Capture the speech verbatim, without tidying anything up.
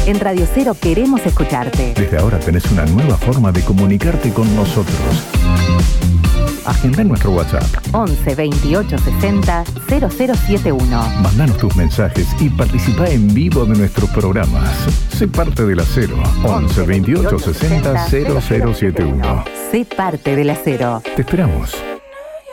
En Radio Cero queremos escucharte. Desde ahora tenés una nueva forma de comunicarte con nosotros. Agenda en nuestro WhatsApp once veintiocho sesenta cero cero siete uno. Mandanos tus mensajes y participa en vivo de nuestros programas. Sé parte del Acero. once veintiocho sesenta cero cero siete uno. Sé parte del Acero. Te esperamos.